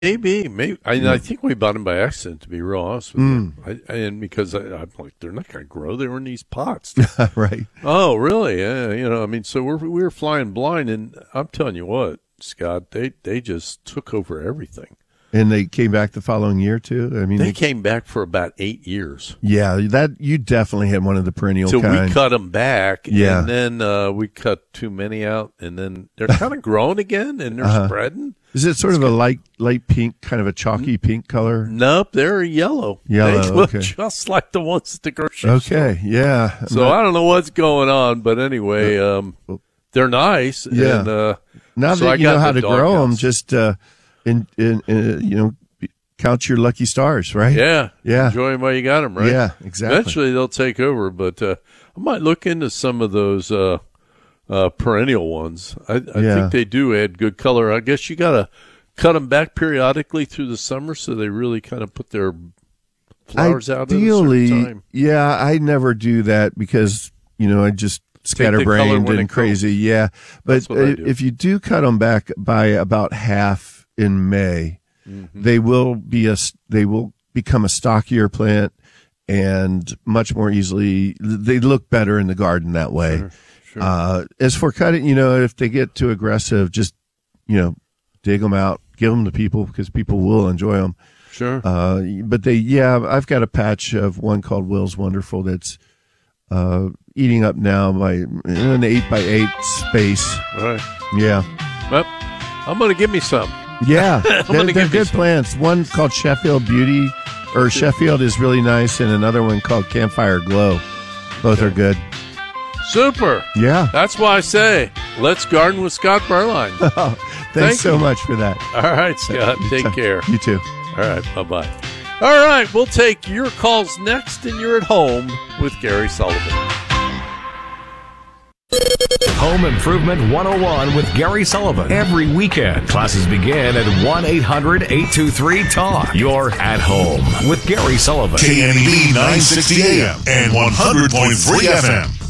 Maybe. I think we bought them by accident, to be real honest with you. And because I'm like, they're not going to grow. They were in these pots. Right. Oh, really? Yeah. So we were flying blind, and I'm telling you what, Scott, they just took over everything. And they came back the following year too. I mean, they came back for about 8 years. Yeah, that you definitely had one of the perennial so kind. We cut them back, yeah. And then we cut too many out, and then they're kind of growing again, and they're spreading. Is it sort of a light pink, kind of a chalky pink color? Nope, they're yellow. Yellow, they look okay. just like the ones at the grocery store. Okay, yeah. So I don't know what's going on, but anyway, they're nice. Yeah. And, now so that you know how to grow house. them, just count your lucky stars, right? Yeah. Yeah. Enjoy them while you got them, right? Yeah, exactly. Eventually they'll take over, but I might look into some of those perennial ones. I think they do add good color. I guess you got to cut them back periodically through the summer so they really kind of put their flowers out at a certain time. Yeah, I never do that because, I just scatterbrained and crazy. Yeah. But if you do cut them back by about half in May, they will become a stockier plant and much more easily. They look better in the garden that way. Sure. As for cutting, if they get too aggressive, just dig them out, give them to people because people will enjoy them. Sure. But I've got a patch of one called Will's Wonderful that's eating up now by an 8x8 space. Right. Yeah. Well, I'm going to give me some. Yeah, they're good plants. One called Sheffield Beauty, or Sheffield is really nice, and another one called Campfire Glow. Both are good. Super. Yeah. That's why I say, let's garden with Scott Berline. Thanks so much for that. All right, Scott. Take care. You too. All right. Bye-bye. All right. We'll take your calls next, and you're at home with Gary Sullivan. Home Improvement 101 with Gary Sullivan. Every weekend, classes begin at 1-800-823-TALK. You're at home with Gary Sullivan. KNEB 960 AM and 100.3 FM.